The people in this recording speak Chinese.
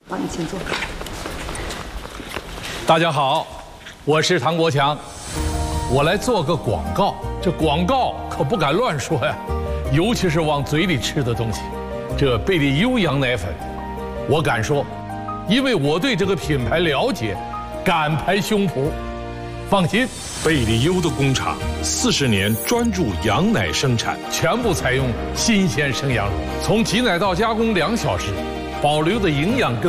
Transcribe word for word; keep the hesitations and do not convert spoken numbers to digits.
好，你请坐。 大家好，我是唐国强，我来做个广告。这广告可不敢乱说呀，尤其是往嘴里吃的东西。这贝利优羊奶粉，我敢说，因为我对这个品牌了解，敢拍胸脯。放心， 贝利优的工厂四十年专注羊奶生产， 全部采用新鲜生羊乳，从挤奶到加工两小时，保留的营养跟